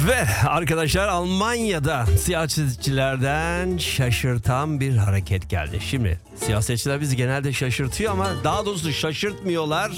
Ve arkadaşlar Almanya'da siyasetçilerden şaşırtan bir hareket geldi. Şimdi siyasetçiler bizi genelde şaşırtıyor ama daha doğrusu şaşırtmıyorlar.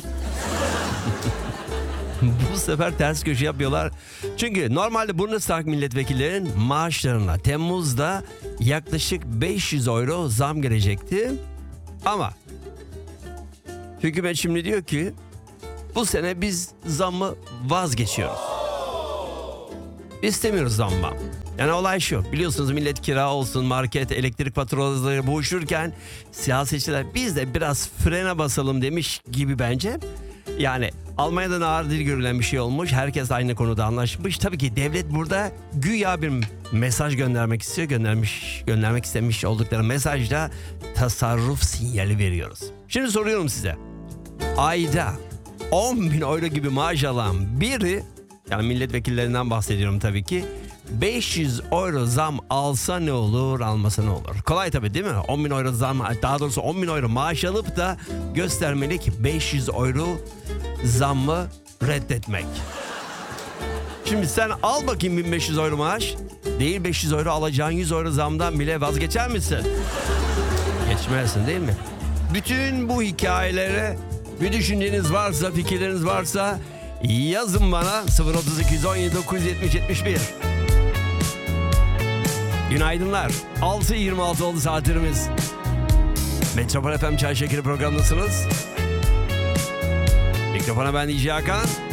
Bu sefer ters köşe yapıyorlar. Çünkü normalde Bundestag milletvekillerinin maaşlarına Temmuz'da yaklaşık 500 euro zam gelecekti. Ama hükümet şimdi diyor ki bu sene biz zammı vazgeçiyoruz. İstemiyoruz zammı. Yani olay şu, biliyorsunuz millet kira olsun, market, elektrik faturaları boğuşurken siyasetçiler biz de biraz frene basalım demiş gibi bence. Yani Almanya'da nadir görülen bir şey olmuş. Herkes aynı konuda anlaşmış. Tabii ki devlet burada güya bir mesaj göndermek istiyor. Göndermek istemiş oldukları mesajda tasarruf sinyali veriyoruz. Şimdi soruyorum size. Ayda 10.000 euro gibi maaş alan biri, yani milletvekillerinden bahsediyorum tabii ki, 500 euro zam alsa ne olur, almasa ne olur? Kolay tabii değil mi? 10.000 euro zam, daha doğrusu 10.000 euro maaş alıp da göstermeli ki 500 euro zammı reddetmek. Şimdi sen al bakayım 1500 euro maaş. Değil 500 euro alacağın 100 euro zamdan bile vazgeçer misin? Geçmezsin değil mi? Bütün bu hikayelere bir düşünceniz varsa, fikirleriniz varsa yazın bana 03217 970 71. Günaydınlar. 6.26 oldu saatlerimiz. Metropol FM Çay Şekeri programındasınız. Mikrofona ben DJ Hakan.